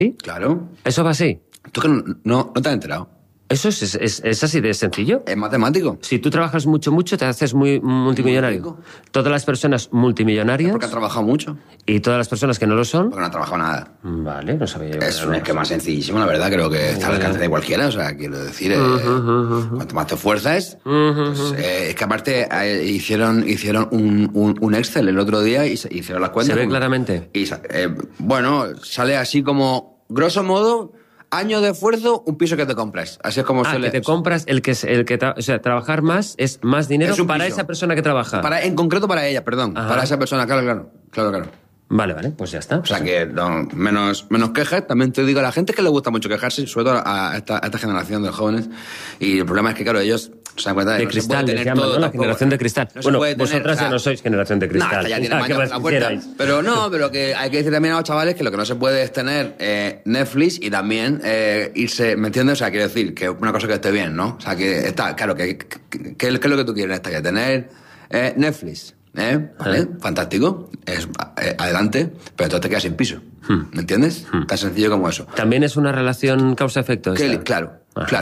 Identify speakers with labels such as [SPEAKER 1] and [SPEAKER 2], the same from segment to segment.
[SPEAKER 1] ¿Sí?
[SPEAKER 2] Claro.
[SPEAKER 1] ¿Eso va así?
[SPEAKER 2] ¿Tú que no te has enterado?
[SPEAKER 1] ¿Eso es así de sencillo?
[SPEAKER 2] Es matemático.
[SPEAKER 1] Si tú trabajas mucho, te haces muy multimillonario.
[SPEAKER 2] Muy rico.
[SPEAKER 1] Todas las personas multimillonarias...
[SPEAKER 2] Porque han trabajado mucho.
[SPEAKER 1] ¿Y todas las personas que no lo son?
[SPEAKER 2] Porque no han trabajado nada.
[SPEAKER 1] Vale, no sabía yo.
[SPEAKER 2] Es un esquema sencillísimo, la verdad. Creo que está al alcance de cualquiera. O sea, quiero decir, cuanto más te esfuerzas... pues, es que aparte hicieron un Excel el otro día y hicieron las cuentas.
[SPEAKER 1] ¿Se ve claramente?
[SPEAKER 2] Y, bueno, sale así como, grosso modo... Año de esfuerzo, un piso que te compras. Así es como suele...
[SPEAKER 1] que te compras o sea, trabajar más es más dinero para esa persona que trabaja.
[SPEAKER 2] En concreto para ella, perdón.
[SPEAKER 1] Ajá.
[SPEAKER 2] Para esa persona, claro.
[SPEAKER 1] Vale, pues ya está.
[SPEAKER 2] O sea que menos quejas. También te digo a la gente que le gusta mucho quejarse, sobre todo a esta generación de jóvenes. Y el problema es que, claro, ellos se dan cuenta de que no
[SPEAKER 1] cristal,
[SPEAKER 2] se puede tener
[SPEAKER 1] llaman,
[SPEAKER 2] todo.
[SPEAKER 1] ¿no? La generación de cristal.
[SPEAKER 2] No
[SPEAKER 1] bueno,
[SPEAKER 2] vosotras
[SPEAKER 1] vosotras ya no sois generación de cristal.
[SPEAKER 2] No, ya tiene mañana la puerta. Pero que hay que decir también a los chavales que lo que no se puede es tener Netflix y también irse, ¿me entiendes? O sea, quiero decir que una cosa que esté bien, ¿no? O sea, que está, claro, ¿qué es lo que tú quieres? Que tener Netflix. ¿Vale? Fantástico. Adelante, pero entonces te quedas sin piso. ¿Me entiendes? Tan sencillo como eso.
[SPEAKER 1] ¿También es una relación causa-efecto?
[SPEAKER 2] Claro.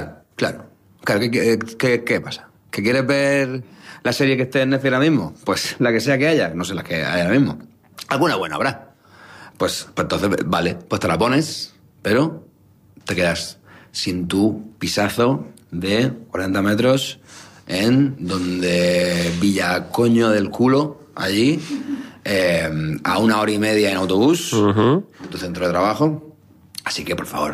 [SPEAKER 2] ¿Qué pasa? ¿Que quieres ver la serie que esté en Netflix ahora mismo? Pues la que sea que haya, no sé la que haya ahora mismo. Alguna buena habrá. Pues entonces, vale, pues te la pones, pero te quedas sin tu pisazo de 40 metros en donde Villacoño del Culo, allí, a 1 hora y media en autobús, tu centro de trabajo. Así que, por favor...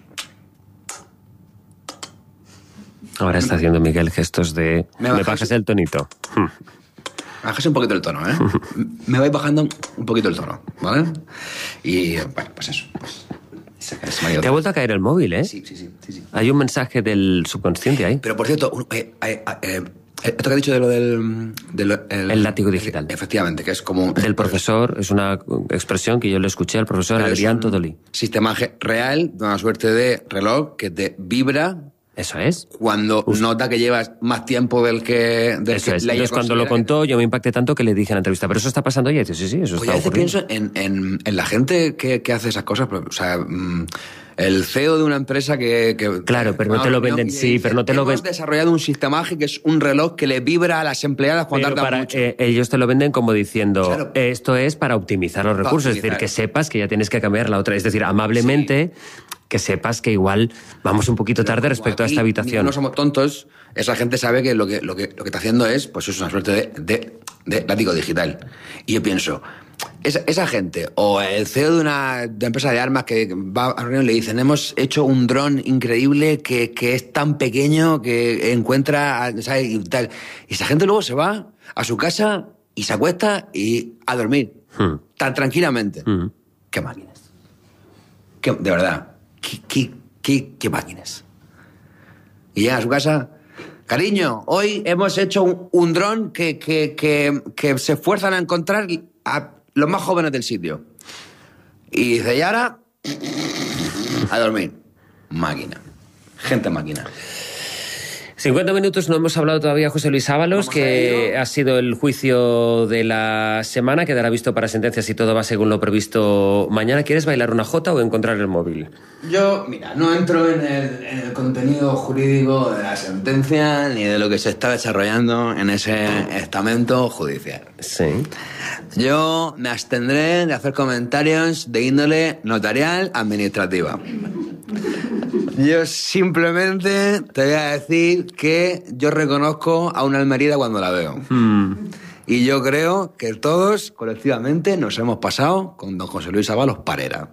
[SPEAKER 1] Ahora está haciendo Miguel gestos de... Me bajas el tonito.
[SPEAKER 2] Bájase un poquito el tono, ¿eh? Me vais bajando un poquito el tono, ¿vale? Y, bueno, pues eso.
[SPEAKER 1] Te ha vuelto a caer el móvil, ¿eh?
[SPEAKER 2] Sí.
[SPEAKER 1] Hay un mensaje del subconsciente ahí.
[SPEAKER 2] Pero, por cierto, esto que has dicho de lo del...
[SPEAKER 1] el látigo digital.
[SPEAKER 2] Efectivamente, que es como...
[SPEAKER 1] Del profesor, es una expresión que yo le escuché al profesor Adrián Todolí.
[SPEAKER 2] Sistema real, de una suerte de reloj que te vibra...
[SPEAKER 1] Eso es.
[SPEAKER 2] Cuando nota que llevas más tiempo del que...
[SPEAKER 1] Eso es. Entonces, cuando lo contó, yo me impacté tanto que le dije en la entrevista, ¿pero eso está pasando ya? Y dice, sí, eso está ocurriendo.
[SPEAKER 2] A veces pienso en la gente que hace esas cosas, o sea... El CEO de una empresa que
[SPEAKER 1] claro, pero no te lo venden, sí, pero no te lo venden.
[SPEAKER 2] Hemos desarrollado un sistema que es un reloj que le vibra a las empleadas cuando tardan mucho.
[SPEAKER 1] Ellos te lo venden como diciendo,
[SPEAKER 2] claro,
[SPEAKER 1] esto es para optimizar los recursos, es decir, que sepas que ya tienes que cambiar la otra, es decir, amablemente, que sepas que igual vamos un poquito tarde respecto a esta habitación.
[SPEAKER 2] No somos tontos, esa gente sabe que lo que está haciendo es, pues es una suerte de látigo digital. Y yo pienso... Esa gente, o el CEO de una empresa de armas que va a reunión y le dicen, hemos hecho un dron increíble que es tan pequeño que encuentra, ¿sabes? Y tal. Y esa gente luego se va a su casa y se acuesta y a dormir. Tan tranquilamente. ¿Qué máquinas? De verdad. ¿Qué máquinas? Y llega a su casa... Cariño, hoy hemos hecho un dron que se esfuerzan a encontrar a los más jóvenes del sitio. Y dice, y ahora, a dormir. Máquina. Gente máquina.
[SPEAKER 1] 50 minutos, no hemos hablado todavía, José Luis Ábalos, que ha sido el juicio de la semana, quedará visto para sentencias y todo va según lo previsto mañana. ¿Quieres bailar una jota o encontrar el móvil?
[SPEAKER 2] Yo, mira, no entro en el contenido jurídico de la sentencia ni de lo que se está desarrollando en ese estamento judicial.
[SPEAKER 1] Sí.
[SPEAKER 2] Yo me abstendré de hacer comentarios de índole notarial administrativa. Yo simplemente te voy a decir que yo reconozco a una Almerida cuando la veo. Y yo creo que todos, colectivamente, nos hemos pasado con don José Luis Ábalos Parera.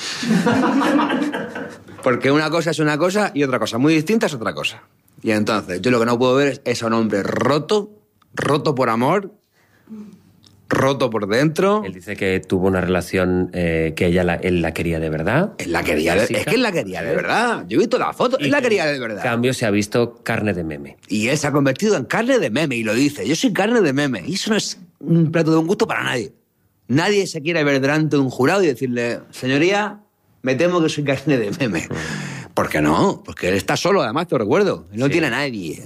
[SPEAKER 2] Porque una cosa es una cosa y otra cosa muy distinta es otra cosa. Y entonces, yo lo que no puedo ver es a un hombre roto por amor, roto por dentro.
[SPEAKER 1] Él dice que tuvo una relación que él la quería de verdad.
[SPEAKER 2] Es que él la quería de verdad. Yo he visto la foto, él la quería de verdad.
[SPEAKER 1] En cambio, se ha visto carne de meme.
[SPEAKER 2] Y él se ha convertido en carne de meme y lo dice. Yo soy carne de meme. Y eso no es un plato de un gusto para nadie. Nadie se quiere ver delante de un jurado y decirle, señoría, me temo que soy carne de meme. ¿Por qué no? Porque él está solo, además, te recuerdo. Él no tiene a nadie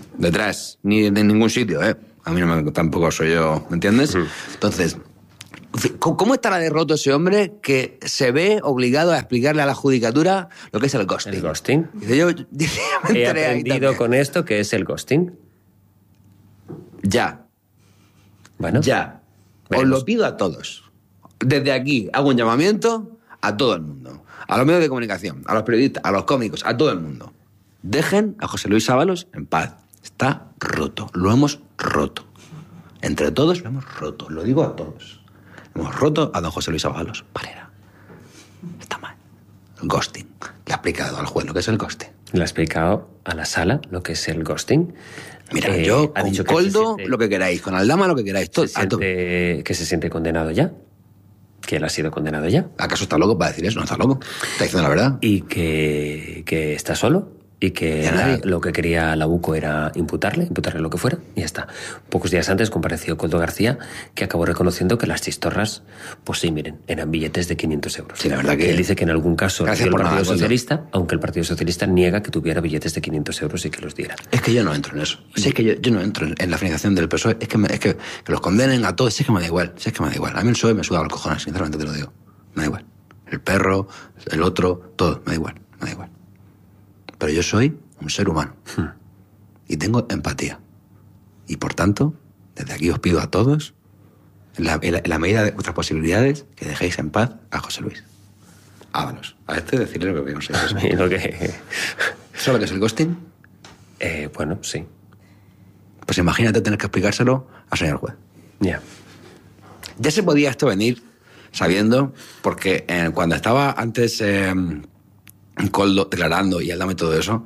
[SPEAKER 2] detrás, ni de ningún sitio, ¿eh? A mí tampoco soy yo, ¿me entiendes? Entonces, ¿Cómo estará de roto ese hombre que se ve obligado a explicarle a la judicatura lo que es el ghosting?
[SPEAKER 1] El ghosting.
[SPEAKER 2] Dice, yo me
[SPEAKER 1] He
[SPEAKER 2] enteré ahí
[SPEAKER 1] aprendido
[SPEAKER 2] también.
[SPEAKER 1] con esto que es el ghosting.
[SPEAKER 2] Ya.
[SPEAKER 1] Bueno,
[SPEAKER 2] Ya. Os
[SPEAKER 1] veremos.
[SPEAKER 2] lo pido a todos. Desde aquí hago un llamamiento a todo el mundo. A los medios de comunicación, a los periodistas, a los cómicos, a todo el mundo. Dejen a José Luis Ábalos en paz. Está roto. Lo hemos roto. Entre todos lo hemos roto. Lo digo a todos. Hemos roto a don José Luis Ábalos. Parera. Está mal. El ghosting. Le ha explicado al juez lo que es el ghosting.
[SPEAKER 1] Le ha explicado a la sala lo que es el ghosting.
[SPEAKER 2] Mira, yo
[SPEAKER 1] ha
[SPEAKER 2] con
[SPEAKER 1] dicho que
[SPEAKER 2] Coldo
[SPEAKER 1] se siente-
[SPEAKER 2] lo que queráis, con Aldama lo que queráis. Todo,
[SPEAKER 1] que se siente condenado ya. Que él ha sido condenado ya.
[SPEAKER 2] ¿Acaso está loco para decir eso? No está loco. Está diciendo la verdad.
[SPEAKER 1] Y que está solo. Y que
[SPEAKER 2] Ya nadie.
[SPEAKER 1] lo que quería la UCO era imputarle lo que fuera, y ya está. Pocos días antes compareció Coldo García, que acabó reconociendo que las chistorras, pues sí, miren, eran billetes de 500 euros.
[SPEAKER 2] Sí, la verdad que-
[SPEAKER 1] Él dice que en algún caso
[SPEAKER 2] Gracias
[SPEAKER 1] dio el
[SPEAKER 2] por nada,
[SPEAKER 1] Partido
[SPEAKER 2] Coldo.
[SPEAKER 1] Socialista, aunque el Partido Socialista niega que tuviera billetes de 500 euros y que los diera.
[SPEAKER 2] Es que yo no entro en eso. Si es que yo no entro en la financiación del PSOE. Es que los condenen a todos. Si es que me da igual. Si es que me da igual. A mí el PSOE me suda los cojones, sinceramente te lo digo. Me da igual. El perro, el otro, todo. Me da igual. Me da igual. Pero yo soy un ser humano. Y tengo empatía. Y por tanto, desde aquí os pido a todos, en la medida de vuestras posibilidades, que dejéis en paz a José Luis Ábalos. A este decirle lo que pienso.
[SPEAKER 1] Y lo que...
[SPEAKER 2] ¿Sabes lo que es el ghosting?
[SPEAKER 1] bueno, sí.
[SPEAKER 2] Pues imagínate tener que explicárselo al señor juez.
[SPEAKER 1] Ya.
[SPEAKER 2] Ya se podía esto venir sabiendo, porque cuando estaba antes Coldo declarando y Aldama y todo eso,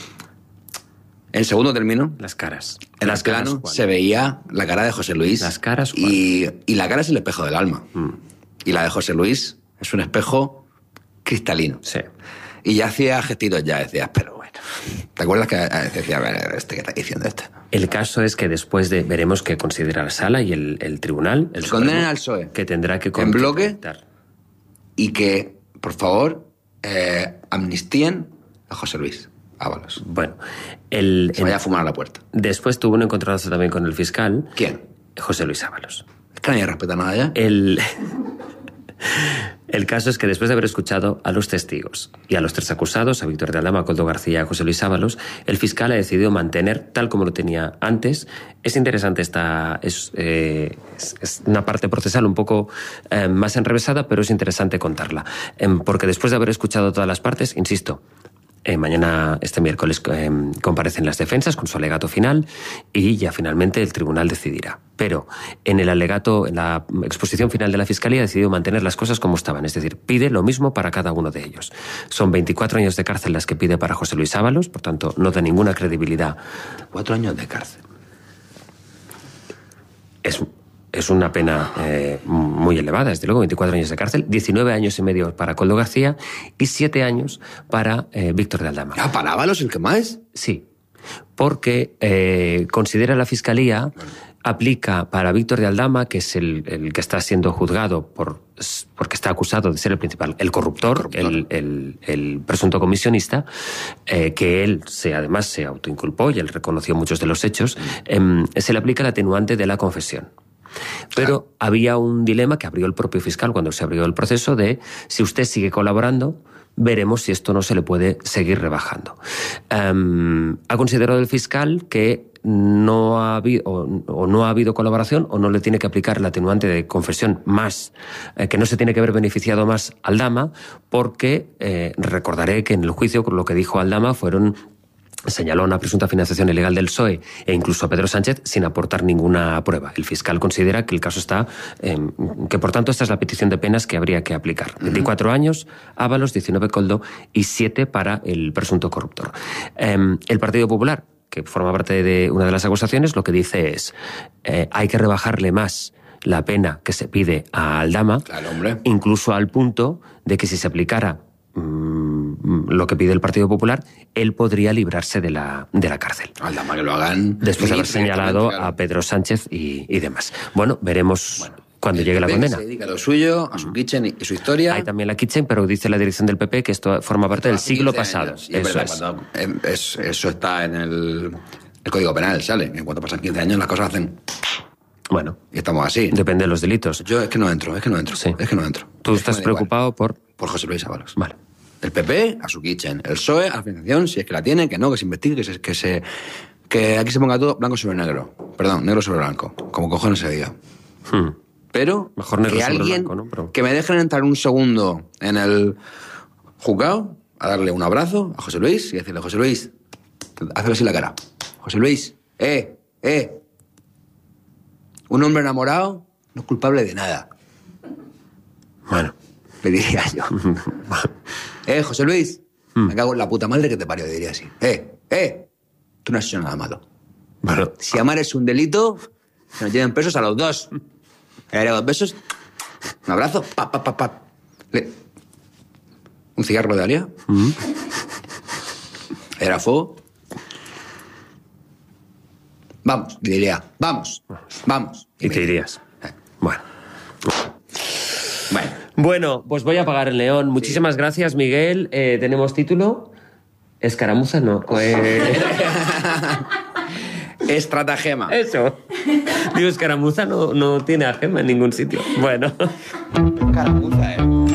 [SPEAKER 2] en segundo término,
[SPEAKER 1] Las caras.
[SPEAKER 2] en
[SPEAKER 1] Las
[SPEAKER 2] el plano
[SPEAKER 1] caras, ¿cuál?
[SPEAKER 2] se veía la cara de José Luis.
[SPEAKER 1] Las caras, ¿cuál?
[SPEAKER 2] y la cara es el espejo del alma. Y la de José Luis es un espejo cristalino.
[SPEAKER 1] Sí.
[SPEAKER 2] Y ya hacía gestitos, ya decías, pero bueno. ¿Te acuerdas que decía, a ver, ¿qué está diciendo este?
[SPEAKER 1] El caso es que después de... Veremos qué considera la sala y el tribunal. El
[SPEAKER 2] Condenen
[SPEAKER 1] Supremo,
[SPEAKER 2] al PSOE.
[SPEAKER 1] Que tendrá que...
[SPEAKER 2] En bloque.
[SPEAKER 1] contestar.
[SPEAKER 2] Y que, por favor, amnistíen a José Luis Ábalos.
[SPEAKER 1] Bueno,
[SPEAKER 2] Se vaya a fumar a la puerta.
[SPEAKER 1] después tuvo un encontronazo también con el fiscal.
[SPEAKER 2] ¿Quién?
[SPEAKER 1] José Luis Ábalos.
[SPEAKER 2] Es que nadie respeta nada ya.
[SPEAKER 1] El caso es que después de haber escuchado a los testigos y a los tres acusados, a Víctor de Aldama, a Coldo García y a José Luis Ábalos, el fiscal ha decidido mantener tal como lo tenía antes. Es interesante es una parte procesal un poco más enrevesada, pero es interesante contarla. Porque después de haber escuchado todas las partes, insisto, mañana, este miércoles, comparecen las defensas con su alegato final y ya finalmente el tribunal decidirá. Pero en el alegato, en la exposición final de la Fiscalía, ha decidido mantener las cosas como estaban. Es decir, pide lo mismo para cada uno de ellos. Son 24 años de cárcel las que pide para José Luis Ábalos, por tanto, no da ninguna credibilidad.
[SPEAKER 2] 4 años de cárcel.
[SPEAKER 1] Es una pena muy elevada, desde luego, 24 años de cárcel, 19 años y medio para Coldo García y 7 años para Víctor de Aldama.
[SPEAKER 2] ¿Ah, para Ábalos el que más?
[SPEAKER 1] Sí, porque considera la Fiscalía, aplica para Víctor de Aldama, que es el que está siendo juzgado porque está acusado de ser el principal, el corruptor. El presunto comisionista, que él además se autoinculpó y él reconoció muchos de los hechos, se le aplica el atenuante de la confesión. Pero había un dilema que abrió el propio fiscal cuando se abrió el proceso de si usted sigue colaborando, veremos si esto no se le puede seguir rebajando. Ha considerado el fiscal que no ha habido, o no ha habido colaboración o no le tiene que aplicar el atenuante de confesión más, que no se tiene que haber beneficiado más Aldama, porque recordaré que en el juicio lo que dijo Aldama señaló una presunta financiación ilegal del PSOE e incluso a Pedro Sánchez sin aportar ninguna prueba. El fiscal considera que el caso está... que por tanto esta es la petición de penas que habría que aplicar. 24 años, Ábalos, 19 Coldo y 7 para el presunto corruptor. El Partido Popular, que forma parte de una de las acusaciones, lo que dice es hay que rebajarle más la pena que se pide a Aldama,
[SPEAKER 2] Claro, hombre.
[SPEAKER 1] incluso al punto de que si se aplicara lo que pide el Partido Popular, él podría librarse de la cárcel.
[SPEAKER 2] Aldama, que lo hagan.
[SPEAKER 1] Después de haber señalado
[SPEAKER 2] claro.
[SPEAKER 1] a Pedro Sánchez y demás. Bueno, veremos cuando llegue la
[SPEAKER 2] El PP
[SPEAKER 1] condena.
[SPEAKER 2] Se dedica a lo suyo, a su kitchen y su historia.
[SPEAKER 1] Hay también la kitchen, pero dice la dirección del PP que esto forma parte del
[SPEAKER 2] Hace
[SPEAKER 1] siglo
[SPEAKER 2] 15
[SPEAKER 1] pasado.
[SPEAKER 2] años. Y es
[SPEAKER 1] Eso
[SPEAKER 2] verdad,
[SPEAKER 1] es.
[SPEAKER 2] eso está en el Código Penal, sale. En cuanto pasan 15 años las cosas hacen...
[SPEAKER 1] Bueno.
[SPEAKER 2] Y estamos así.
[SPEAKER 1] Depende de los delitos.
[SPEAKER 2] Yo es que no entro.
[SPEAKER 1] Sí.
[SPEAKER 2] Es que no entro.
[SPEAKER 1] ¿Tú estás preocupado por...?
[SPEAKER 2] Por José Luis Ábalos.
[SPEAKER 1] Vale.
[SPEAKER 2] El PP a su kitchen. El PSOE a la financiación, si es que la tiene, que no, que se investigue, que aquí se ponga todo blanco sobre negro. Perdón, negro sobre blanco. Como cojones se diga. Pero
[SPEAKER 1] mejor negro
[SPEAKER 2] que
[SPEAKER 1] sobre
[SPEAKER 2] alguien,
[SPEAKER 1] blanco, ¿no? Pero...
[SPEAKER 2] que me dejen entrar un segundo en el juzgado a darle un abrazo a José Luis y decirle, José Luis, hazle así la cara. José Luis, un hombre enamorado no es culpable de nada.
[SPEAKER 1] Bueno.
[SPEAKER 2] Le diría yo. José Luis, me cago en la puta madre que te parió, le diría así. Tú no has hecho nada malo.
[SPEAKER 1] Bueno.
[SPEAKER 2] Si amar es un delito, se nos lleven presos a los dos. Le daría 2 besos, un abrazo, un cigarro le daría. Era fuego. Vamos, le diría, vamos.
[SPEAKER 1] Y te irías. Bueno.
[SPEAKER 2] Bueno.
[SPEAKER 1] Bueno, pues voy a apagar el león. Muchísimas gracias, Miguel. ¿Tenemos título? ¿Escaramuza? No.
[SPEAKER 2] Estratagema.
[SPEAKER 1] Eso. Digo, escaramuza no tiene a gema en ningún sitio. Bueno.
[SPEAKER 2] Escaramuza,